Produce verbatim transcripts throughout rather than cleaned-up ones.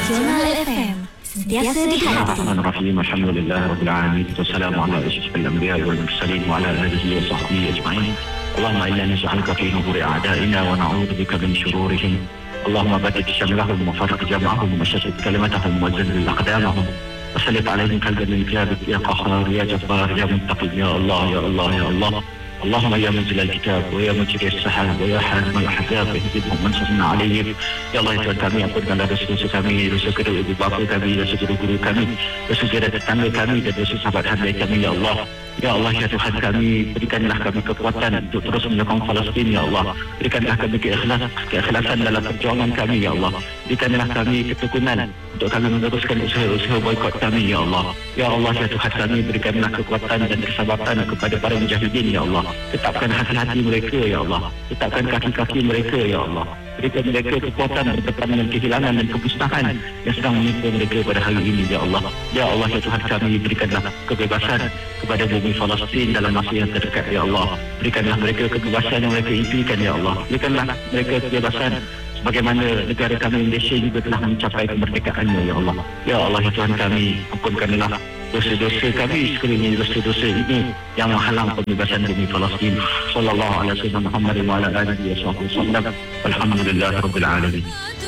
Nasional F M, sentiasa di hati. Bismillahirrahmanirrahim. Alhamdulillah rabbil alamin. Wassalamu ala asyrafil anbiya wal mursalin wa ala alihi wa sahbihi ajma'in. Allahumma inna nas'aluka fi nururi a'da'ina wa na'udzu bika min shururihim. Allahumma batik syamlahum wa farriq jam'ahum wa shattit kalimatahum wa zalzil aqdamahum. وسلط عليهم قلبا من كتابك يا قهار يا جبار يا منتقم يا الله يا الله يا الله. اللهم يا منزل الكتاب ويا مجري السحاب ويا حازم الاحزاب اهدهم وانصرنا عليهم. يا الله ya Tuhan kami, ampunkan dosa-dosa kami, dosa kedua ibu bapa kami, dosa guru-guru kami, dosa jiran tetangga kami dan dosa sahabat hamba kami ya Allah. Ya Allah ya Tuhan kami, berikanlah kami kekuatan untuk terus menyokong Palestin ya Allah. Berikanlah kami keikhlasan, keikhlasan dalam perjuangan kami ya Allah. Berikanlah kami ketekunan untuk kami meneruskan usaha-usaha boikot kami ya Allah. Ya Allah ya Tuhan kami, berikanlah kekuatan dan kesabaran kepada para mujahidin ya Allah. Tetapkan hati-hati mereka ya Allah. Tetapkan kaki-kaki mereka ya Allah. Berikan mereka kekuatan berdepan dengan kehilangan dan kemusnahan yang sedang menimpa mereka pada hari ini ya Allah. Ya Allah ya Tuhan kami, berikanlah kebebasan kepada bumi Palestin dalam masa yang terdekat ya Allah. Berikanlah mereka kebebasan yang mereka impikan ya Allah. Berikanlah mereka kebebasan bagaimana negara kami Malaysia juga telah mencapai kemerdekaannya ya Allah. Ya Allah ya Tuhan kami, ampunkanlah dosa-dosa kami sekalinya dosa-dosa ini yang menghalang pembebasan bumi Palestin. Sallallahu alaihi wasallam Muhammad wa ala alihi wasallam. Alhamdulillahirabbil alamin.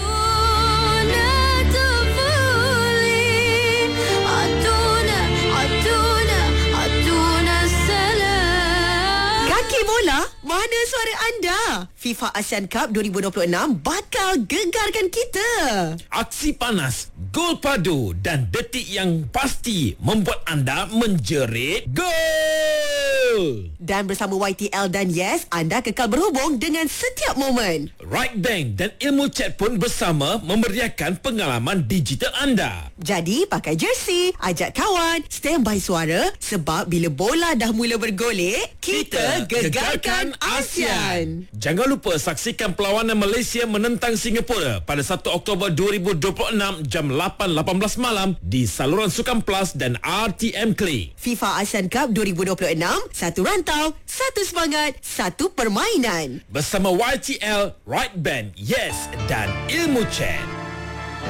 Bola, mana suara anda? FIFA Asian Cup dua ribu dua puluh enam bakal gegarkan kita. Aksi panas, gol padu dan detik yang pasti membuat anda menjerit gol. Dan bersama Y T L dan Yes, anda kekal berhubung dengan setiap momen. Right Bank dan Ilmu Chat pun bersama memeriahkan pengalaman digital anda. Jadi pakai jersey, ajak kawan, standby suara sebab bila bola dah mula bergolek, kita, kita gegarkan ASEAN. Jangan lupa saksikan perlawanan Malaysia menentang Singapura pada satu Oktober dua ribu dua puluh enam jam lapan lapan belas malam di saluran Sukan Plus dan R T M Click. FIFA Asian Cup dua ribu dua puluh enam, satu rantau, satu semangat, satu permainan. Bersama Y T L, Right Band, Yes dan Ilmu Chat.